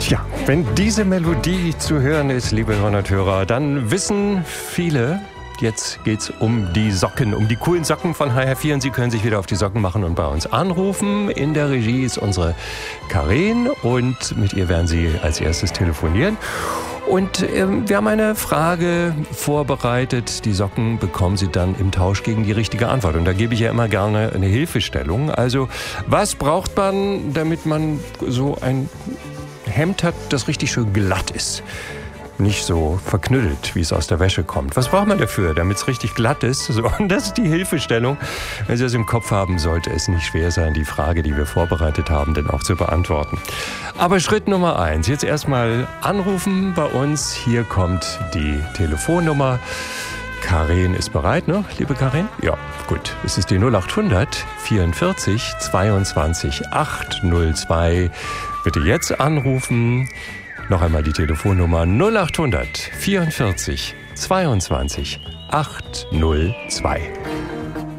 Tja, wenn diese Melodie zu hören ist, liebe Hörner und Hörer, dann wissen viele, jetzt geht's um die Socken, um die coolen Socken von HR4 und Sie können sich wieder auf die Socken machen und bei uns anrufen. In der Regie ist unsere Karin und mit ihr werden Sie als erstes telefonieren. Und wir haben eine Frage vorbereitet. Die Socken bekommen Sie dann im Tausch gegen die richtige Antwort. Und da gebe ich ja immer gerne eine Hilfestellung. Also, was braucht man, damit man so ein Hemd hat, das richtig schön glatt ist? Nicht so verknüttelt, wie es aus der Wäsche kommt. Was braucht man dafür, damit es richtig glatt ist? So, und das ist die Hilfestellung. Wenn Sie das im Kopf haben, sollte es nicht schwer sein, die Frage, die wir vorbereitet haben, denn auch zu beantworten. Aber Schritt Nummer 1. Jetzt erstmal anrufen bei uns. Hier kommt die Telefonnummer. Karin ist bereit, ne, liebe Karin? Ja, gut. Es ist die 0800 44 22 802. Bitte jetzt anrufen. Noch einmal die Telefonnummer 0800 44 22 802.